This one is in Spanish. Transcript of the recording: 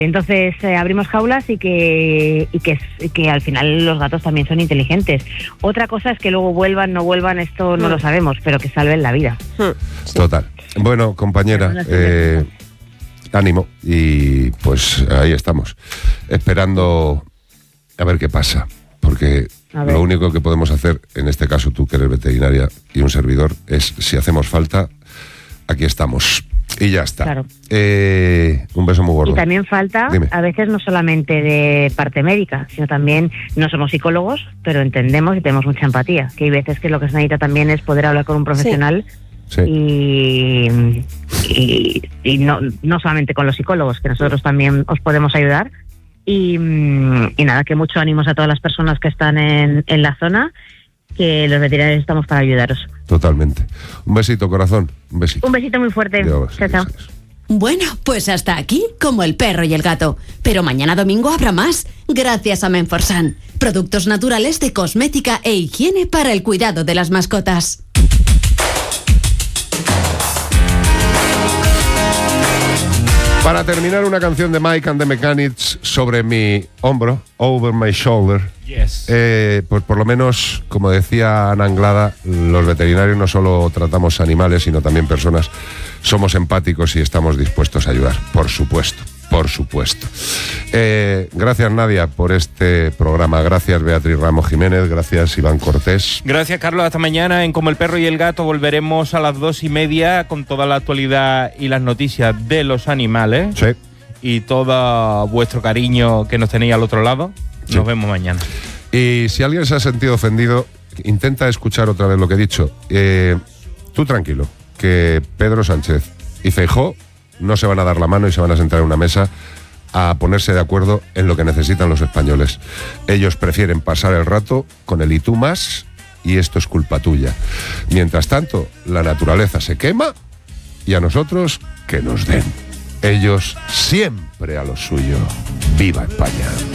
Entonces abrimos jaulas y que al final los gatos también son inteligentes. Otra cosa es que luego vuelvan, no vuelvan, esto no lo sabemos, pero que salven la vida. Sí. Total. Bueno, compañera, ánimo, y pues ahí estamos, esperando a ver qué pasa, porque lo único que podemos hacer, en este caso tú que eres veterinaria y un servidor, es si hacemos falta, aquí estamos. Y ya está. Claro. Un beso muy gordo. Y también falta, a veces, no solamente de parte médica, sino también, no somos psicólogos, pero entendemos y tenemos mucha empatía. Que hay veces que lo que se necesita también es poder hablar con un profesional. Sí. Y no solamente con los psicólogos, que nosotros también os podemos ayudar. Y nada, que mucho ánimos a todas las personas que están en la zona, que los veterinarios estamos para ayudaros. Totalmente. Un besito, corazón. Un besito. Un besito muy fuerte. Dios, chao, chao. Bueno, pues hasta aquí, como el perro y el gato. Pero mañana domingo habrá más, gracias a Menforsan. Productos naturales de cosmética e higiene para el cuidado de las mascotas. Para terminar, una canción de Mike and the Mechanics sobre mi hombro, Over My Shoulder. Yes. Pues por lo menos, como decía Ana Anglada, los veterinarios no solo tratamos animales, sino también personas. Somos empáticos y estamos dispuestos a ayudar, por supuesto. Por supuesto. Gracias, Nadia, por este programa. Gracias, Beatriz Ramos Jiménez. Gracias, Iván Cortés. Gracias, Carlos. Hasta mañana en Como el perro y el gato. Volveremos a las 2:30 con toda la actualidad y las noticias de los animales. Sí. Y todo vuestro cariño que nos tenéis al otro lado. Sí. Nos vemos mañana. Y si alguien se ha sentido ofendido, intenta escuchar otra vez lo que he dicho. Tú tranquilo, que Pedro Sánchez y Feijóo no se van a dar la mano y se van a sentar en una mesa a ponerse de acuerdo en lo que necesitan los españoles. Ellos prefieren pasar el rato con el y tú más, y esto es culpa tuya. Mientras tanto, la naturaleza se quema y a nosotros que nos den. Ellos siempre a lo suyo. ¡Viva España!